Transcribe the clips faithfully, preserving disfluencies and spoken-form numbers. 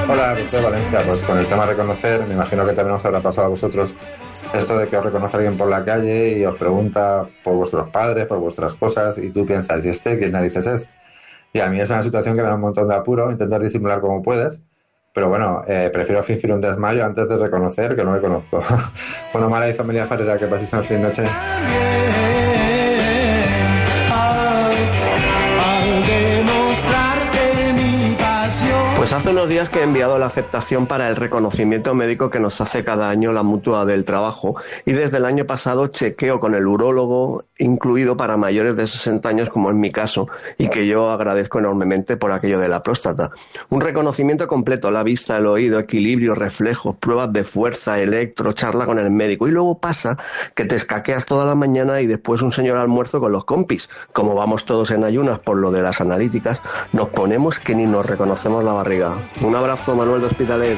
Hola, Víctor de Valencia. Pues con el tema de reconocer, me imagino que también os habrá pasado a vosotros esto de que os reconoce alguien por la calle y os pregunta por vuestros padres, por vuestras cosas, y tú piensas, ¿y este quién narices es? Y a mí es una situación que me da un montón de apuro, intentar disimular como puedes, pero bueno, eh, prefiero fingir un desmayo antes de reconocer que no me conozco. Bueno, Mala y familia Farera, que paséis una feliz noche. Pues hace unos días que he enviado la aceptación para el reconocimiento médico que nos hace cada año la Mutua del Trabajo, y desde el año pasado chequeo con el urólogo incluido para mayores de sesenta años, como en mi caso, y que yo agradezco enormemente por aquello de la próstata. Un reconocimiento completo: la vista, el oído, equilibrio, reflejos, pruebas de fuerza, electro, charla con el médico, y luego pasa que te escaqueas toda la mañana y después un señor almuerzo con los compis. Como vamos todos en ayunas por lo de las analíticas, nos ponemos que ni nos reconocemos la barriga. Un abrazo, Manuel de Hospitalet.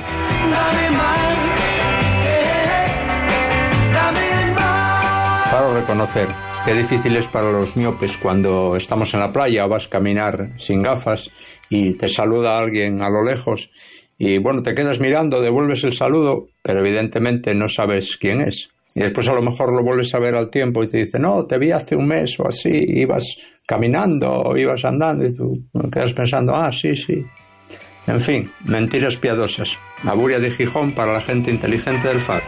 Para reconocer, qué difícil es para los miopes cuando estamos en la playa o vas a caminar sin gafas y te saluda alguien a lo lejos y bueno, te quedas mirando, devuelves el saludo, pero evidentemente no sabes quién es. Y después a lo mejor lo vuelves a ver al tiempo y te dice, no, te vi hace un mes o así, ibas caminando o ibas andando, y tú quedas pensando, ah, sí, sí. En fin, mentiras piadosas. Aburia de Gijón para la gente inteligente del Faro.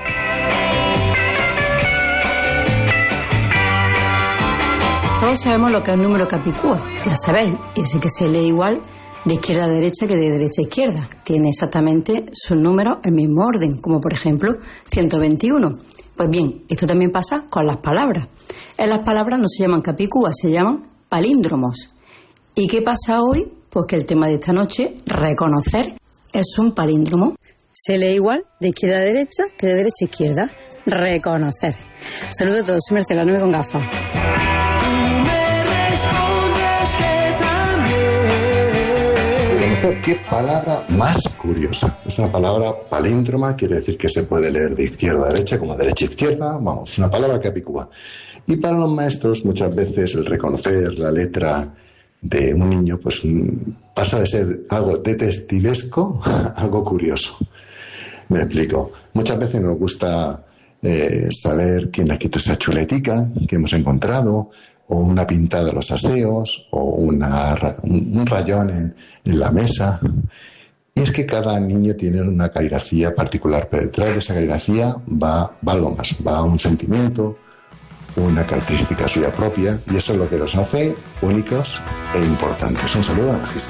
Todos sabemos lo que es un número capicúa, ya sabéis, ese que se lee igual de izquierda a derecha que de derecha a izquierda. Tiene exactamente sus números en el mismo orden, como por ejemplo ciento veintiuno. Pues bien, esto también pasa con las palabras. En las palabras no se llaman capicúas, se llaman palíndromos. ¿Y qué pasa hoy? Pues que el tema de esta noche, reconocer, es un palíndromo. Se lee igual de izquierda a derecha que de derecha a izquierda. Reconocer. Saludos a todos, soy Marcela, no me con gafas. Qué palabra más curiosa. Es una palabra palíndroma, quiere decir que se puede leer de izquierda a derecha como derecha a izquierda, vamos, una palabra capicúa. Y para los maestros muchas veces el reconocer la letra de un niño pues pasa de ser algo detectivesco a algo curioso. Me explico. Muchas veces nos gusta eh, saber quién ha quitado esa chuletica que hemos encontrado, o una pintada de los aseos, o una, un rayón en, en la mesa. Y es que cada niño tiene una caligrafía particular, pero detrás de esa caligrafía va, va algo más, va un sentimiento, una característica suya propia, y eso es lo que los hace únicos e importantes. Un saludo a la magistra.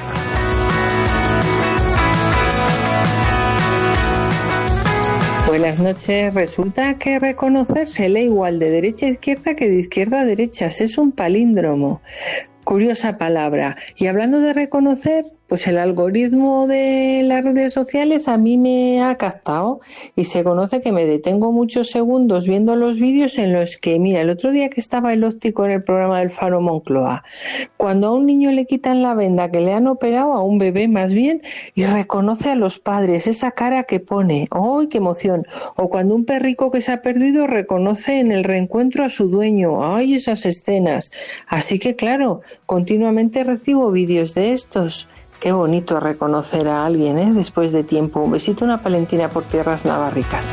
Buenas noches. Resulta que reconocer se lee igual de derecha a izquierda que de izquierda a derecha. Es un palíndromo. Curiosa palabra. Y hablando de reconocer, pues el algoritmo de las redes sociales a mí me ha captado y se conoce que me detengo muchos segundos viendo los vídeos en los que, mira, el otro día que estaba el óptico en el programa del Faro Moncloa, cuando a un niño le quitan la venda que le han operado, a un bebé más bien, y reconoce a los padres, esa cara que pone, ¡ay, qué emoción! O cuando un perrico que se ha perdido reconoce en el reencuentro a su dueño, ¡ay, esas escenas! Así que claro, continuamente recibo vídeos de estos. Qué bonito reconocer a alguien, ¿eh? Después de tiempo. Un besito, una palentina por tierras navarricas.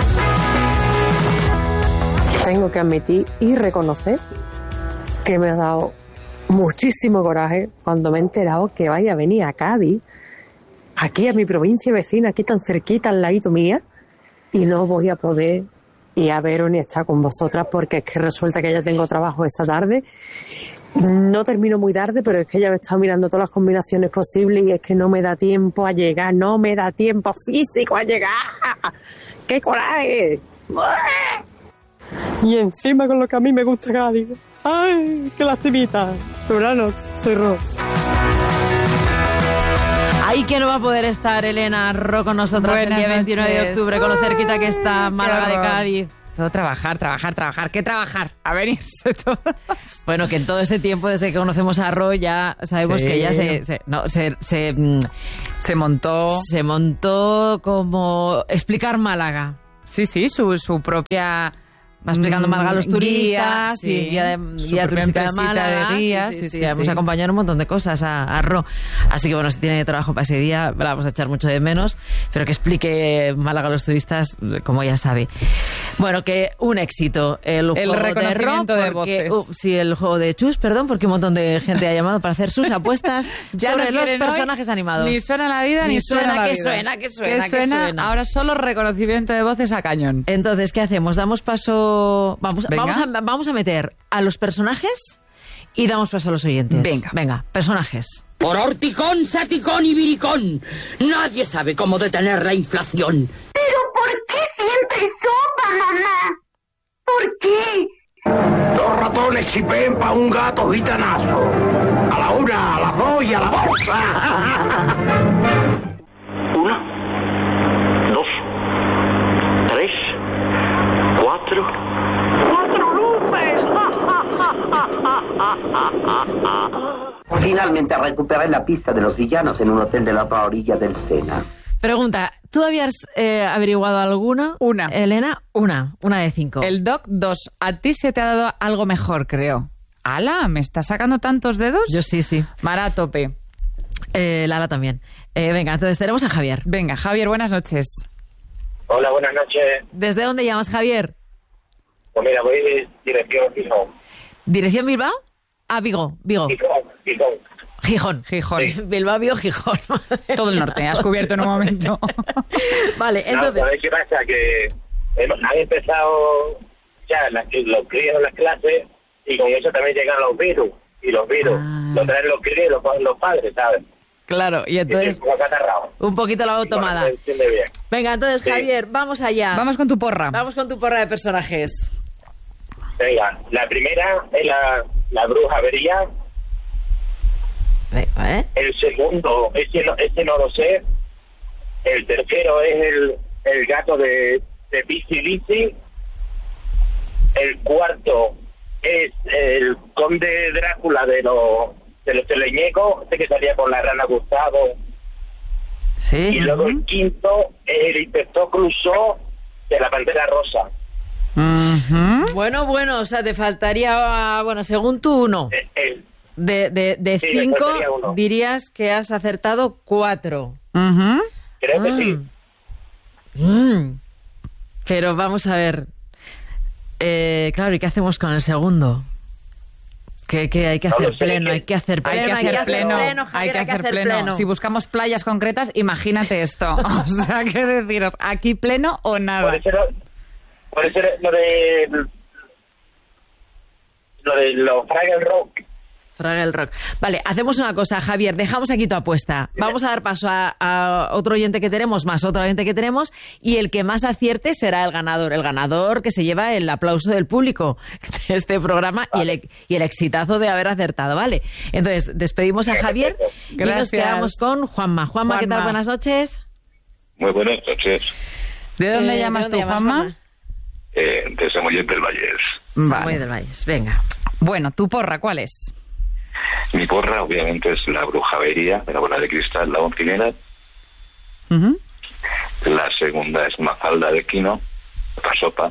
Tengo que admitir y reconocer que me ha dado muchísimo coraje cuando me he enterado que vaya a venir a Cádiz, aquí a mi provincia vecina, aquí tan cerquita, al ladito mía, y no voy a poder ir a veros ni estar con vosotras porque es que resulta que ya tengo trabajo esta tarde. No termino muy tarde, pero es que ya me he estado mirando todas las combinaciones posibles y es que no me da tiempo a llegar, no me da tiempo físico a llegar. ¡Qué coraje! Y encima con lo que a mí me gusta Cádiz. ¡Ay, qué lastimita! Buenas noches, soy Ro. Ay, que no va a poder estar Elena Ro con nosotras Buenas el día veintiuno noches. De octubre, con lo cerquita que está Málaga de Cádiz. Todo trabajar, trabajar, trabajar. ¿Qué trabajar? A venirse todo. Bueno, que en todo este tiempo, desde que conocemos a Ro, ya sabemos sí. que ella se se, no, se, se... Se montó... Se montó como... Explicar Málaga. Sí, sí, su, su propia... Va explicando Marga a los turistas, guía, sí, y guía, de, guía turística de Málaga, de guías, sí, sí, sí, sí, sí, hemos sí. acompañado un montón de cosas a, a Ro. Así que bueno, si tiene trabajo para ese día, la vamos a echar mucho de menos, pero que explique Málaga a los turistas, como ya sabe. Bueno, que un éxito el, El juego reconocimiento de de Ro, porque, voces. uh, sí, el juego de Chus, perdón, porque un montón de gente ha llamado para hacer sus apuestas Ya sobre no los quieren hoy personajes animados. Ni suena la vida, ni, Ni suena, suena, la que vida. suena, que suena, ¿Qué que suena? suena. Ahora solo reconocimiento de voces a cañón. Entonces, ¿qué hacemos? Damos paso... Vamos, Venga. vamos, a, vamos a meter a los personajes y damos paso a los oyentes. Venga. Venga, personajes. Por horticón, saticón y viricón, nadie sabe cómo detener la inflación. ¿Pero por qué siempre sopa, mamá? ¿Por qué? Dos ratones chipen pa' un gato gitanazo. A la una, a las dos y a la bolsa. Una, dos, tres, cuatro. ¡Cuatro luces! Finalmente recuperé la pista de los villanos en un hotel de la otra orilla del Sena. Pregunta, ¿tú habías eh, averiguado alguna? Una. Elena, una. Una de cinco. El Doc dos. A ti se te ha dado algo mejor, creo. ¡Hala! ¿Me está sacando tantos dedos? Yo sí, sí. Mara a tope. Eh, Lala también. Eh, venga, entonces tenemos a Javier. Venga, Javier, buenas noches. Hola, buenas noches. ¿Desde dónde llamas, Javier? Pues mira, voy de dirección Gijón. ¿Dirección Bilbao? Ah, Vigo, Vigo. Gijón, Gijón. Gijón. Gijón. Sí. Bilbao, Vigo, Gijón. Todo el norte, has cubierto en un momento. Vale, No, entonces... ¿sabes qué pasa? Que hemos- han empezado ya las, los críos en las clases y con eso también llegan los virus. Y los virus Ah. lo traen los críos y los, los padres, ¿sabes? Claro, y Y entonces estoy un poco acatarrado. un poquito la hago tomada. Bueno, se entiende bien. Venga, entonces, Sí. Javier, vamos allá. Vamos con tu porra. Vamos con tu porra de personajes. Venga, la primera es la, la bruja avería. Venga, ¿eh? El segundo, ese no, ese no lo sé. El tercero es el, el gato de, de Bici Bici. El cuarto es el conde Drácula de los de los teleñecos, este que salía con la rana Gustavo. Sí. Y luego el quinto es el inspector Clouseau de la Pantera Rosa. Ujú. Bueno, bueno, o sea, te faltaría, bueno, según tú, uno. El- el- De, de, de Sí, me cinco, faltaría uno. dirías que has acertado cuatro. Ujú. creo que sí. Mm. Pero vamos a ver. Eh, claro, ¿y qué hacemos con el segundo? Que, que hay que No hacer lo sé, pleno, que- hay que hacer Hay pleno, que hacer pleno, pleno, Javier, hay que hacer pleno. Si buscamos playas concretas, imagínate esto. O sea, ¿qué deciros? ¿Aquí pleno o nada? Por eso, lo- por eso lo de lo de los Fraggle Rock. Fraggle Rock. Vale, hacemos una cosa, Javier, dejamos aquí tu apuesta. Vamos a dar paso a, a otro oyente que tenemos, más otro oyente que tenemos, y el que más acierte será el ganador. El ganador que se lleva el aplauso del público de este programa y, el, y el exitazo de haber acertado, ¿vale? Entonces, despedimos a Javier y nos Gracias. quedamos con Juanma. Juanma, ¿qué tal? Juanma. Buenas noches. Muy buenas noches. ¿De dónde Eh, llamas ¿de dónde tú, llamas, Juanma? Eh, de Samuel del Valles. Samuel Vale. del Valles, venga. Bueno, tu porra, ¿cuál es? Mi porra, obviamente, es la brujavería de la bola de cristal, la primera. Ujú. La segunda es Mafalda de Quino, la sopa.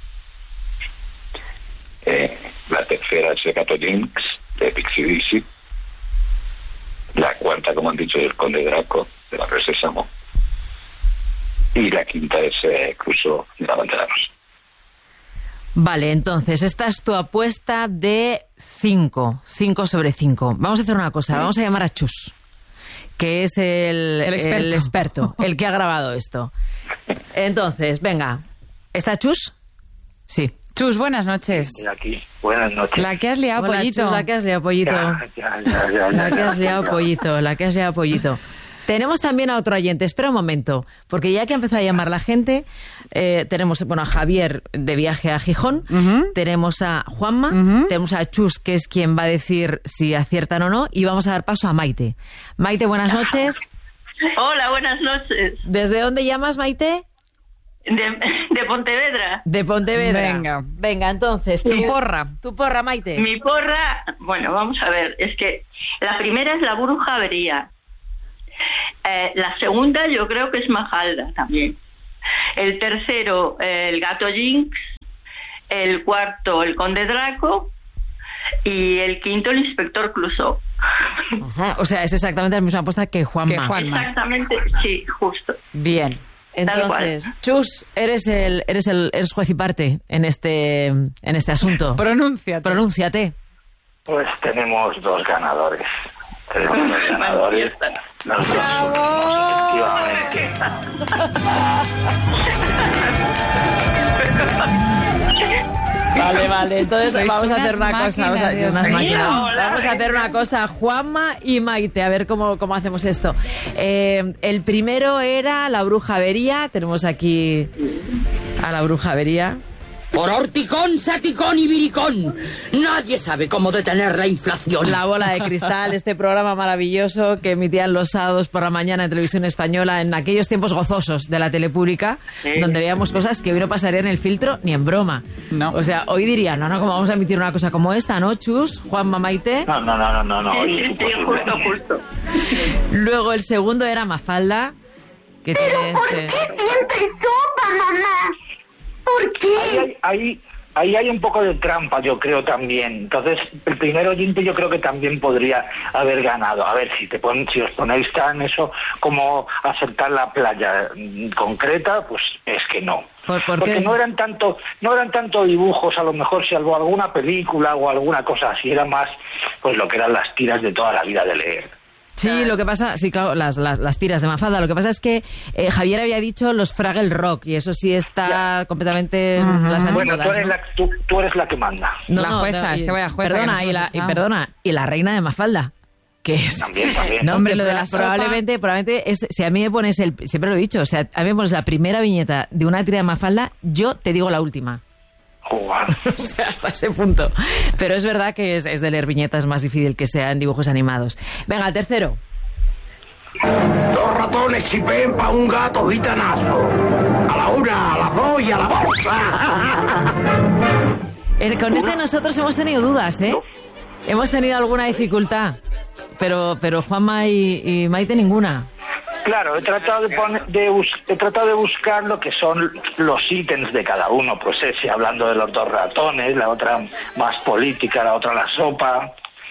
Eh, la tercera es el gato Jinx, de Pixie Dixie. La cuarta, como han dicho, es el conde Draco, de la Red Sésamo. Y la quinta es eh, Crusoe, de la Pantera Rosa. Vale, entonces, esta es tu apuesta de cinco. cinco sobre cinco. Vamos a hacer una cosa, vamos a llamar a Chus, que es el, El experto. el experto, el que ha grabado esto. Entonces, venga. ¿Está Chus? Sí. Chus, buenas noches. Estoy aquí. Buenas noches. La que has liado, Hola, pollito. Chus, la que has liado, pollito. Ya, ya, ya, ya, La ya, que has ya, liado, ya. pollito. La que has liado, pollito. Tenemos también a otro oyente. Espera un momento, porque ya que ha empezado a llamar la gente, eh, tenemos bueno, a Javier de viaje a Gijón, Ujú. tenemos a Juanma, Ujú. tenemos a Chus, que es quien va a decir si aciertan o no, y vamos a dar paso a Maite. Maite, buenas noches. Hola, buenas noches. ¿Desde dónde llamas, Maite? De, de Pontevedra. De Pontevedra. Venga. Venga, entonces, tu Sí. porra. Tu porra, Maite. Mi porra, bueno, vamos a ver, es que la primera es la bruja avería. Eh, la segunda yo creo que es Mafalda también. El tercero, eh, el gato Jinx. el cuarto el conde Draco y el quinto el inspector Clouseau. Ajá, o sea, es exactamente la misma apuesta que Juanma. Que Juanma. Exactamente, sí, justo. Bien. Entonces, Chus, eres el, eres el eres juez y parte en este en este asunto. Pronúnciate. Pronúnciate. Pues tenemos dos ganadores. Tenemos dos ganadores. Los dos, efectivamente. Vale, vale, entonces Sois vamos a hacer una unas cosa, vamos a, máquinas, unas Dios mío. máquinas. Hola, Vamos a hacer una cosa, Juanma y Maite, a ver cómo, cómo hacemos esto. Eh, el primero era la bruja avería, tenemos aquí a la bruja avería. Por horticón, saticón y viricón, nadie sabe cómo detener la inflación. La bola de cristal, este programa maravilloso que emitían los sábados por la mañana en Televisión Española en aquellos tiempos gozosos de la tele pública, sí, donde veíamos cosas que hoy no pasarían en el filtro ni en broma. No. O sea, hoy dirían, no, no, ¿cómo vamos a emitir una cosa como esta, no, Chus? Juanma, Maite. No, no, no, no, no. Sí, sí, sí, justo, justo. Luego el segundo era Mafalda, que tiene ¿Por ese... qué siempre sopa, mamá? ¿Por qué? Ahí, ahí, ahí hay un poco de trampa, yo creo también. Entonces, el primer oyente yo creo que también podría haber ganado. A ver, si te pon, si os ponéis tan eso como acertar la playa mm, concreta, pues es que no. ¿Por, por Porque qué? no eran tanto, no eran tanto dibujos, a lo mejor si algo, alguna película o alguna cosa así, era más pues lo que eran las tiras de toda la vida de leer. Sí, lo que pasa, sí, claro, las, las, las tiras de Mafalda. Lo que pasa es que eh, Javier había dicho los Fraggle Rock y eso sí está ya completamente en uh-huh. las Bueno, tú eres, ¿no? la, tú, tú eres la que manda. No, la no, jueza, no, es y, que vaya jueza. Perdona, que y, la, y perdona, y la reina de Mafalda. Que es... También, también. No, hombre, lo de la probablemente, probablemente es, si a mí me pones el, siempre lo he dicho, o sea, a mí me pones la primera viñeta de una tira de Mafalda, yo te digo la última. Jugar. O sea, hasta ese punto. Pero es verdad que es, es de leer viñetas más difícil que sea en dibujos animados. Venga, el tercero. Dos ratones chipen pa' un gato gitanazo. A la una, a la dos y a la bolsa. El, con este nosotros hemos tenido dudas, ¿eh? Hemos tenido alguna dificultad. Pero, pero Juanma y, y Maite ninguna. Claro, he tratado de, poner, de bus, he tratado de buscar lo que son los ítems de cada uno. Pues ese, hablando de los dos ratones, la otra más política, la otra la sopa.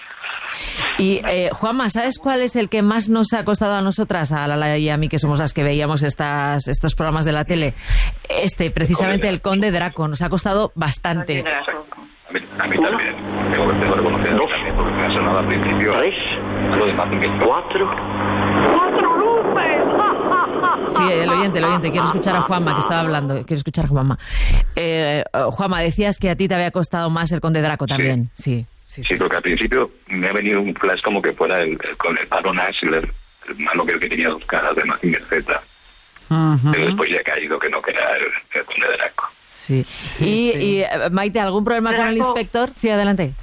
Y eh, Juanma, ¿sabes cuál es el que más nos ha costado a nosotras, a Lala y a mí, que somos las que veíamos estas, estos programas de la tele? Este, precisamente el Conde Draco, nos ha costado bastante. A mí, a mí también, tengo que, tengo que reconocer también, porque me ha sonado al principio. Tres, Lo de Martin Gate. cuatro, cuatro luces. Sí, el oyente, el oyente, quiero escuchar a Juanma, que estaba hablando, quiero escuchar a Juanma. Eh, Juanma, decías que a ti te había costado más el Conde Draco también, sí. Sí, sí. Sí, porque al principio me ha venido un flash como que fuera el, el, con el Baron Ashler, el malo que tenía dos caras de Mazinger Z. Uh-huh. Pero después ya ha caído que no, que era el, el Conde Draco. Sí. Y, sí. y Maite, ¿algún problema Draco, con el inspector? Sí, adelante.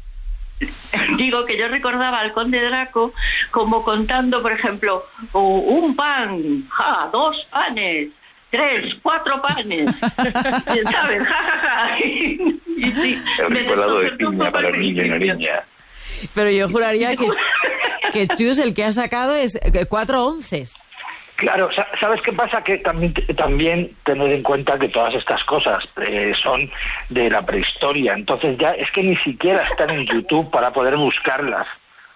Digo que yo recordaba al Conde Draco como contando, por ejemplo, un pan, ja, dos panes, tres, cuatro panes, ¿sabes? Ja, ja, ja. Y, y sí, el rico helado de piña para el niño y la niña. Pero yo juraría que, que Chus el que ha sacado es cuatro onces. Claro, ¿sabes qué pasa? Que también, también tener en cuenta que todas estas cosas eh, son de la prehistoria, entonces ya es que ni siquiera están en YouTube para poder buscarlas.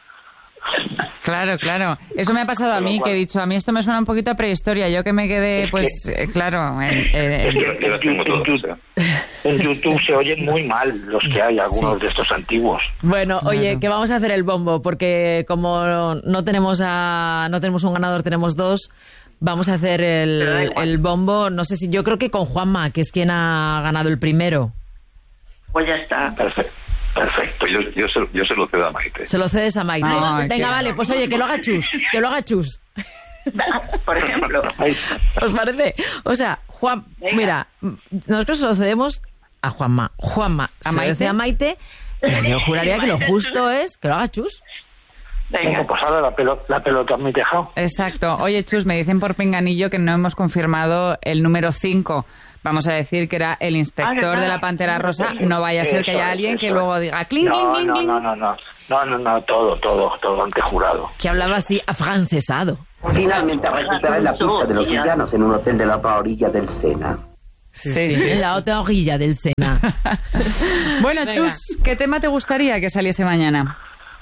Claro, claro. Eso me ha pasado a mí, que he dicho, a mí esto me suena un poquito a prehistoria. Yo que me quedé, es pues, que, eh, claro, en, en, es que en, en, YouTube, en YouTube se oyen muy mal los que hay, algunos sí. de estos antiguos. Bueno, oye, claro. que vamos a hacer el bombo, porque como no tenemos a no tenemos un ganador, tenemos dos. Vamos a hacer el, el bombo, no sé si, yo creo que con Juanma, que es quien ha ganado el primero. Pues ya está. Perfecto. Perfecto, yo, yo, se, yo se lo cedo a Maite. Se lo cedes a Maite. Ay, Venga, qué... vale, pues oye, que lo haga Chus, que lo haga Chus. Por ejemplo. ¿Os parece? O sea, Juan, Venga. Mira, nosotros se lo cedemos a Juanma. Juanma, ¿a Maite? Se lo a Maite, pero yo juraría que lo justo es que lo haga Chus. Venga, pues ahora la pelota, la pelota me he dejado. Exacto. Oye, Chus, me dicen por pinganillo que no hemos confirmado el número cinco. Vamos a decir que era el inspector ah, de la Pantera Rosa. No vaya a ser que haya es, alguien que es. luego diga cling, no, cling, no, cling. No, no, no, no, no, no, todo, todo, todo ante jurado. Que hablaba así afrancesado. Finalmente recuperé la pista de los villanos en un hotel de la otra orilla del Sena. Sí, sí, sí. En la otra orilla del Sena. Bueno, Chus, ¿qué tema te gustaría que saliese mañana?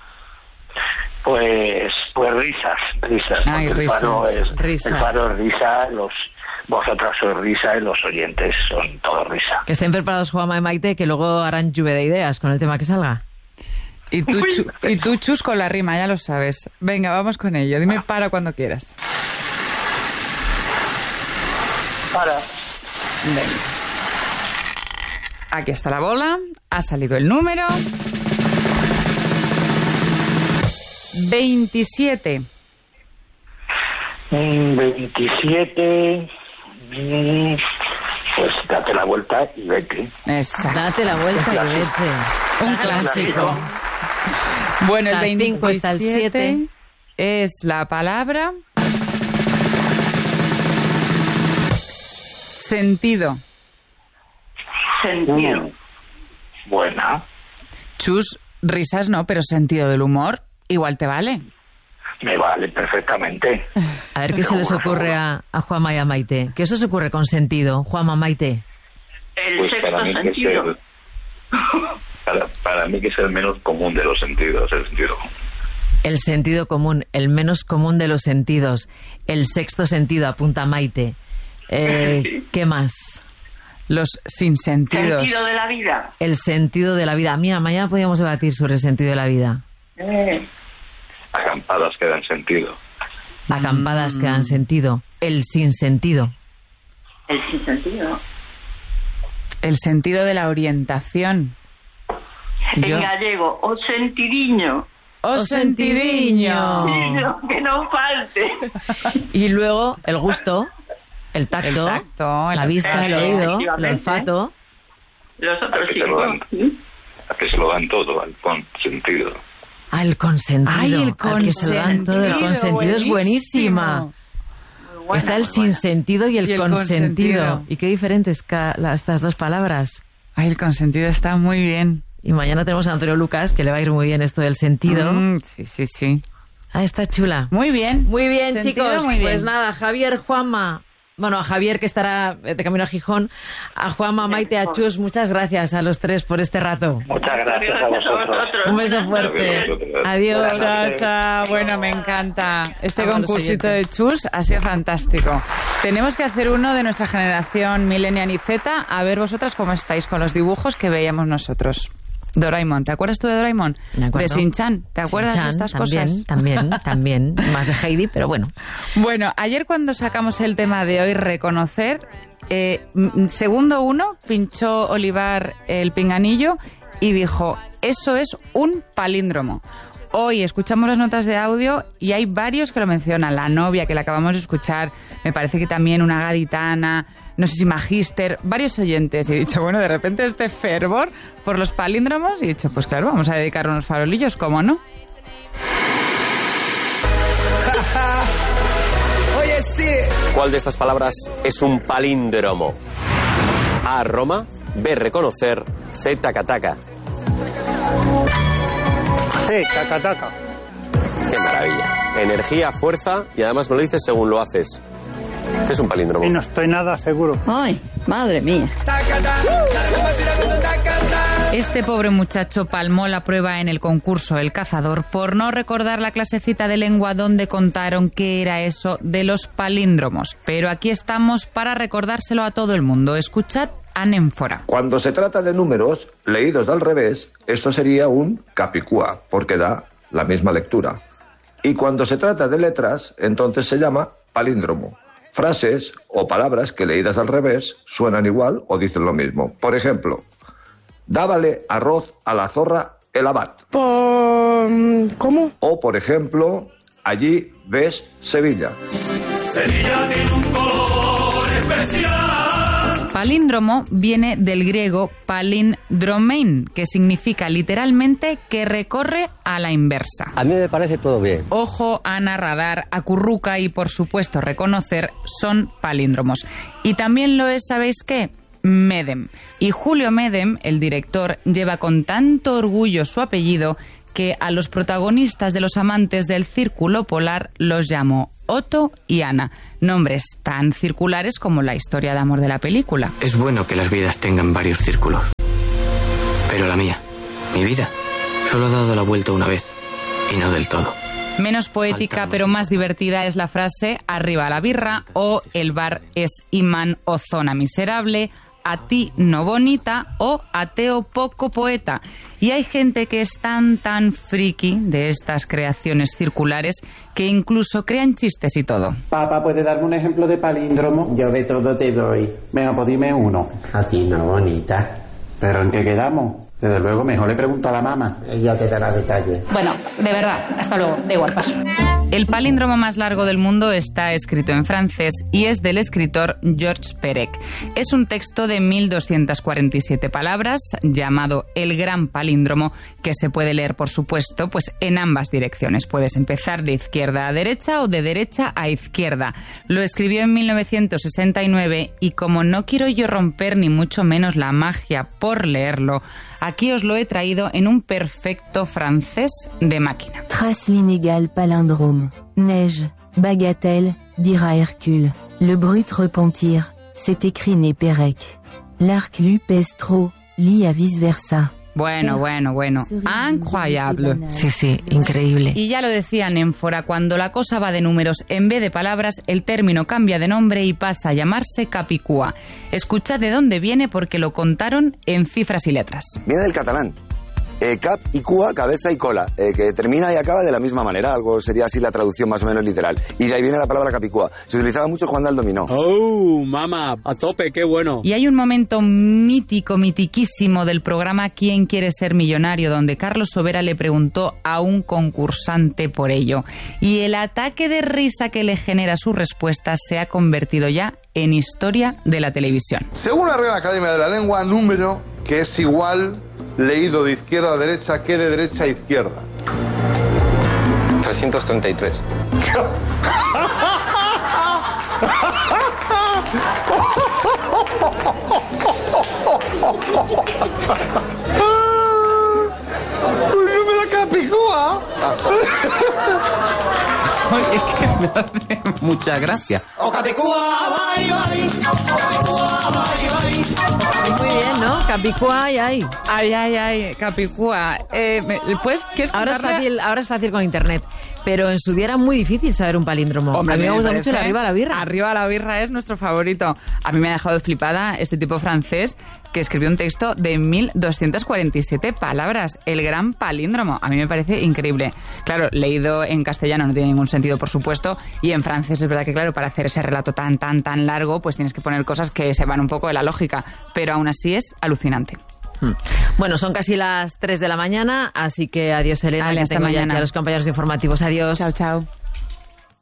Pues, pues risas, risas. Ay, el risas, faro es, risa. el faro es risa, los, vosotras sois risa y los oyentes son todos risa. Que estén preparados Juanma y Maite, que luego harán lluvia de ideas con el tema que salga. Y tú, Chu, y tú, Chus, con la rima, ya lo sabes. Venga, vamos con ello. Dime para cuando quieras. Para. Venga. Aquí está la bola. Ha salido el número. veintisiete. veintisiete. Pues date la vuelta y vete. Exacto. Date la vuelta y vete. Un clásico. Bueno, el cinco está el veintisiete es la palabra sentido. Sentido. Mm. Buena. Chus, risas no, pero sentido del humor igual te vale. Me vale perfectamente. A ver qué se les ocurre a, a Juanma y a Maite. ¿Qué os ocurre con sentido, Juanma, Maite? El Pues sexto para mí que es sentido. el, para, para mí que es el menos común de los sentidos, el sentido. El sentido común, el menos común de los sentidos. El sexto sentido, apunta Maite. Eh, ¿Qué más? Los sinsentidos. Sentido de la vida. El sentido de la vida. Mira, mañana podríamos debatir sobre el sentido de la vida. Eh. Acampadas que dan sentido. Acampadas Mm. que dan sentido. El sinsentido. El sinsentido. El sentido de la orientación. En Yo- gallego, o sentidiño. ¡O sentidiño! Que no falte. Y luego el gusto, el tacto, El tacto, el la vista, el oído, el efectivamente. olfato. Los otros A que se lo dan, cinco. a que se lo dan todo al con sentido. Ah, el consentido. Ay, el al que se lo dan todo. El consentido, consentido es buenísima. buenísimo. Está el sinsentido y el, Y el consentido. consentido. ¿Y qué diferentes ca- la- estas dos palabras? Ay, el consentido está muy bien. Y mañana tenemos a Antonio Lucas, que le va a ir muy bien esto del sentido. Mm, sí, sí, sí. Ah, está chula. Muy bien. Muy bien, Sentido, chicos. muy bien. Pues nada, Javier, Juanma. Bueno, a Javier, que estará de camino a Gijón. A Juanma, Maite, a Chus, muchas gracias a los tres por este rato. Muchas gracias a vosotros. Un beso fuerte. Adiós. Chao, chao. Bueno, me encanta. Este Vamos, concursito de oyentes. Chus ha sido fantástico. Tenemos que hacer uno de nuestra generación Millennial y Z. A ver vosotras cómo estáis con los dibujos que veíamos nosotros. Doraemon, ¿te acuerdas tú de Doraemon? Me acuerdo. De Shin-Chan, ¿te acuerdas Shin-chan, de estas también, cosas? También, también. Más de Heidi, pero bueno. Bueno, ayer cuando sacamos el tema de hoy, reconocer, eh, m- segundo uno, pinchó Olivar el pinganillo y dijo, eso es un palíndromo. Hoy escuchamos las notas de audio y hay varios que lo mencionan. La novia, que la acabamos de escuchar, me parece que también una gaditana, no sé si Magíster, varios oyentes. Y he dicho, bueno, de repente este fervor por los palíndromos. Y he dicho, pues claro, vamos a dedicar unos farolillos, ¿cómo no? Oye, sí. ¿Cuál de estas palabras es un palíndromo? A, Roma. B, reconocer. C, tacataca. Sí, taca, taca. Qué maravilla. Energía, fuerza y además me lo dices según lo haces. ¿Qué es un palíndromo? Y no estoy nada seguro. Ay, madre mía. Este pobre muchacho palmó la prueba en el concurso El Cazador por no recordar la clasecita de lengua donde contaron qué era eso de los palíndromos. Pero aquí estamos para recordárselo a todo el mundo. Escuchad anémfora. Cuando se trata de números leídos al revés, esto sería un capicúa, porque da la misma lectura. Y cuando se trata de letras, entonces se llama palíndromo. Frases o palabras que leídas al revés suenan igual o dicen lo mismo. Por ejemplo, dábale arroz a la zorra el abad. ¿Cómo? O, por ejemplo, allí ves Sevilla. Sevilla tiene un color especial. Palíndromo viene del griego palindromein, que significa literalmente que recorre a la inversa. A mí me parece todo bien. Ojo, Ana, radar, acurruca y por supuesto reconocer son palíndromos. Y también lo es, ¿sabéis qué? Medem. Y Julio Medem, el director, lleva con tanto orgullo su apellido que a los protagonistas de Los amantes del círculo polar los llamó Otto y Ana, nombres tan circulares como la historia de amor de la película. Es bueno que las vidas tengan varios círculos, pero la mía, mi vida, solo ha dado la vuelta una vez, y no del todo. Menos poética, pero más divertida es la frase arriba la birra, o el bar es imán o zona miserable, a ti no bonita o ateo poco poeta. Y hay gente que es tan, tan friki de estas creaciones circulares que incluso crean chistes y todo. Papá, ¿puede darme un ejemplo de palíndromo? Yo de todo te doy. Venga, pues dime uno. A ti no bonita. ¿Pero en qué quedamos? Desde luego, mejor le pregunto a la mamá. Ella te dará detalles. Bueno, de verdad, hasta luego, da igual, paso. El palíndromo más largo del mundo está escrito en francés y es del escritor Georges Perec. Es un texto de mil doscientas cuarenta y siete palabras llamado El Gran Palíndromo, que se puede leer, por supuesto, pues en ambas direcciones. Puedes empezar de izquierda a derecha o de derecha a izquierda. Lo escribió en mil novecientos sesenta y nueve y como no quiero yo romper ni mucho menos la magia por leerlo, aquí os lo he traído en un perfecto francés de máquina. Trace l'inégal palindrome. Neige, bagatelle, dira Hercule. Le brut repentir, c'est écrit né Pérec. L'arc lu pèse trop, lit à vice-versa. Bueno, bueno, bueno. Incroyable. Sí, sí, increíble. Y ya lo decían en Fora, cuando la cosa va de números en vez de palabras, el término cambia de nombre y pasa a llamarse capicúa. Escuchad de dónde viene porque lo contaron en cifras y letras. Viene del catalán. Eh, cap y cua, cabeza y cola, eh, que termina y acaba de la misma manera, algo sería así la traducción más o menos literal. Y de ahí viene la palabra capicúa. Se utilizaba mucho jugando al dominó. ¡Oh, mamá! A tope, qué bueno. Y hay un momento mítico, mitiquísimo del programa ¿Quién quiere ser millonario?, donde Carlos Sobera le preguntó a un concursante por ello. Y el ataque de risa que le genera su respuesta se ha convertido ya en historia de la televisión. Según la Real Academia de la Lengua, número que es igual leído de izquierda a derecha que de derecha a izquierda. trescientos treinta y tres. ¿Por qué me da capicúa? Oye, es que me hace mucha gracia. ¡Oh, capicúa, bye, bye! ¡Capicúa, bye, bye! Muy bien, ¿no? Capicúa, ay, ay. Ay, ay, ay, capicúa. Eh, pues, ¿qué es ahora es fácil, ahora es fácil con internet, pero en su día era muy difícil saber un palíndromo. Hombre, a mí me, me gusta parece, mucho el arriba a la birra. Arriba a la birra es nuestro favorito. A mí me ha dejado flipada este tipo francés que escribió un texto de mil doscientas cuarenta y siete palabras, el gran palíndromo. A mí me parece increíble. Claro, leído en castellano no tiene ningún sentido, por supuesto, y en francés es verdad que, claro, para hacer ese relato tan, tan, tan largo, pues tienes que poner cosas que se van un poco de la lógica, pero aún así es alucinante. Hmm. Bueno, son casi las tres de la mañana, así que adiós, Elena. Vale, que hasta tengo mañana. Ya a los compañeros informativos. Adiós. Chao, chao.